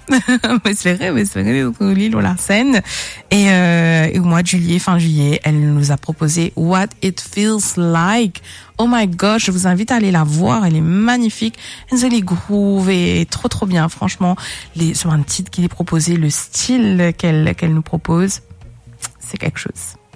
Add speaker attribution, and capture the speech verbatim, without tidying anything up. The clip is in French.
Speaker 1: Mais c'est vrai, mais c'est vrai, Lilo Larsen. Et, euh, et au mois de juillet, fin juillet, elle nous a proposé What It Feels Like. Oh my gosh, je vous invite à aller la voir, elle est magnifique. Elle groove et trop trop bien, franchement. Les, sur un titre qu'il est proposé, le style qu'elle, qu'elle nous propose, c'est quelque chose.